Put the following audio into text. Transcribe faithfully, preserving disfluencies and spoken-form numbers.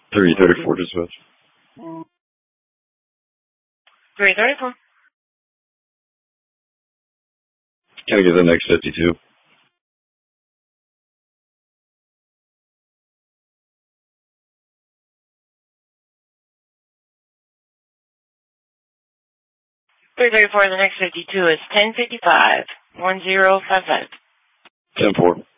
three thirty-four dispatch. three thirty-four. Can I get the next fifty-two? three thirty-four, the next fifty-two is ten fifty-five, one zero five five. ten four.